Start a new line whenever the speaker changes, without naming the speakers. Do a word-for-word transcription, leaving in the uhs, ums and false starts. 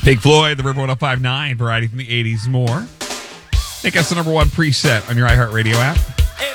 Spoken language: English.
Pink Floyd, the River one oh five point nine, variety from the eighties, more. Make us the number one preset on your iHeartRadio app.